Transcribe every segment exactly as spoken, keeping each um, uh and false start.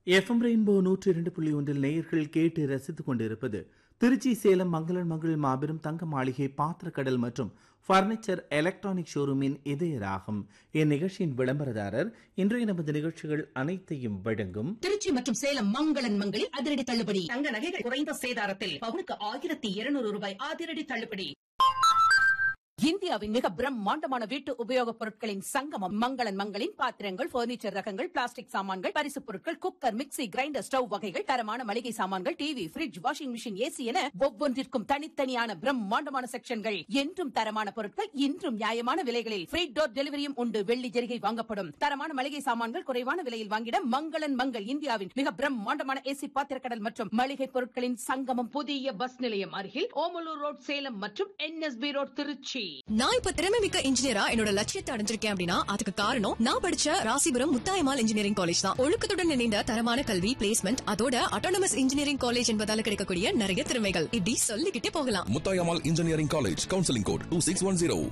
FM rainbow நூற்றி இரண்டு புள்ளி ஒன்றில் நேயர்கள் கேட்டு ரசித்துக் கொண்டிருப்பது திருச்சி சேலம் மங்களன் மங்கள் மாபெரும் தங்க மாளிகை பாத்திரக்கடல் மற்றும் பர்னிச்சர் எலக்ட்ரானிக் ஷோரூமின் இதய ராகம். இந்நிகழ்ச்சியின் விளம்பரதாரர் இன்றைய நமது நிகழ்ச்சிகள் அனைத்தையும் வழங்கும் திருச்சி மற்றும் சேலம் மங்களன் மங்களில் அதிரடி தள்ளுபடி. தங்க நகைகள் குறைந்த சேதாரத்தில் பவுனுக்கு ஆயிரத்தி இருநூறு ரூபாய் அதிரடி தள்ளுபடி. இந்தியாவின் மிக பிரம்மாண்டமான வீட்டு உபயோகப் பொருட்களின் சங்கமம் மங்களன் மங்களின் பாத்திரங்கள், பர்னிச்சர் ரகங்கள், பிளாஸ்டிக் சாமான்கள், பரிசுப் பொருட்கள், குக்கர், மிக்ஸி, கிரைண்டர், ஸ்டவ் வகைகள், தரமான மளிகை சாமான்கள், TV, fridge, washing machine, AC என ஒவ்வொன்றிற்கும் தனித்தனியான பிரம்மாண்டமான செக்ஷன்கள். என்றும் தரமான பொருட்கள், இன்றும் நியாயமான விலைகளில் ஃப்ரீ டோர் டெலிவரியும் உண்டு. வெள்ளி ஜெரிகை வாங்கப்படும். தரமான மளிகை சாமான்கள் குறைவான விலையில் வாங்கிட மங்களன் மங்கள் இந்தியாவின் மிக பிரம்மாண்டமான ஏசி பாத்திரக்கடல் மற்றும் மளிகை பொருட்களின் சங்கமம். புதிய பஸ் நிலையம் அருகில் ஓமலூர் ரோட் சேலம் மற்றும் என்எஸ்பி ரோட் திருச்சி. நான் இப்ப திறமை மிக்க இன்ஜினியரா என்னோட லட்சியத்தை அடைஞ்சிருக்கேன் அப்படின்னா அதுக்கு காரணம் நான் படிச்ச ராசிபுரம் முத்தாயம்மாள் இன்ஜினியரிங் காலேஜ் தான். ஒழுக்கத்துடன் இணைந்த தரமான கல்வி, பிளேஸ்மெண்ட், அதோட அட்டானமஸ் இன்ஜினியரிங் காலேஜ் என்பதால கிடைக்கக்கூடிய நிறைய திறமைகள் இப்படி சொல்லிக்கிட்டே போகலாம். Muthayammal engineering college, counselling code two six one zero.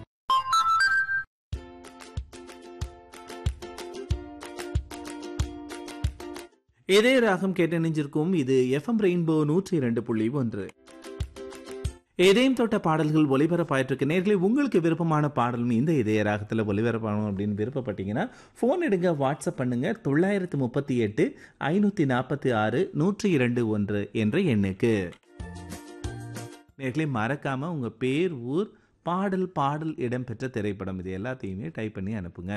இதய ராகம் கேட்டு நெஞ்சிருக்கும். இது எஃப்எம் ரெயின்போ நூற்றி இரண்டு புள்ளி ஒன்று. இதயம் தொட்ட பாடல்கள் ஒலிபரப்பாயிட்டிருக்கு. நேர்களை உங்களுக்கு விருப்பமான பாடலும் இந்த இதய ராகத்தில் ஒலிபரப்பாகணும் அப்படின்னு விருப்பப்பட்டீங்கன்னா ஃபோன் எடுங்க, வாட்ஸ்அப் பண்ணுங்க. தொள்ளாயிரத்து முப்பத்தி எட்டு ஐநூற்றி நாற்பத்தி ஆறு நூற்றி இரண்டு ஒன்று என்ற எண்ணுக்கு. நேர்களை மறக்காமல் உங்கள் பேர், ஊர், பாடல் பாடல் இடம்பெற்ற திரைப்படம் இது எல்லாத்தையுமே டைப் பண்ணி அனுப்புங்க.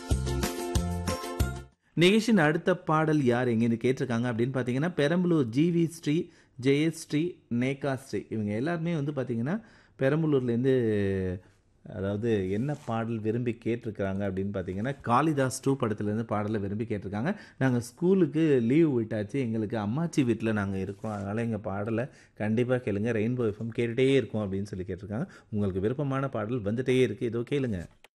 நிகழ்ச்சியின் அடுத்த பாடல் யார் எங்கேருந்து கேட்டிருக்காங்க அப்படின்னு பார்த்தீங்கன்னா பெரம்பலூர் ஜிவி ஸ்ரீ, ஜெயஸ்ரீ, நேகா ஸ்ரீ இவங்க எல்லாருமே வந்து பார்த்திங்கன்னா பெரம்பலூர்லேருந்து அதாவது என்ன பாடல் விரும்பி கேட்டிருக்கிறாங்க அப்படின்னு பார்த்தீங்கன்னா காளிதாஸ் டூ படத்துலேருந்து பாடலை விரும்பி கேட்டிருக்காங்க. நாங்கள் ஸ்கூலுக்கு லீவ் விட்டாச்சு, எங்களுக்கு அம்மாச்சி வீட்டில் நாங்கள் இருக்கோம், அதனால் எங்கள் பாடலை கண்டிப்பாக கேளுங்க, ரெயின்போ எஃப்எம் கேட்டுகிட்டே இருக்கோம் அப்படின்னு சொல்லி கேட்டிருக்காங்க. உங்களுக்கு விருப்பமான பாடல் வந்துகிட்டே இருக்குது, இதோ கேளுங்க.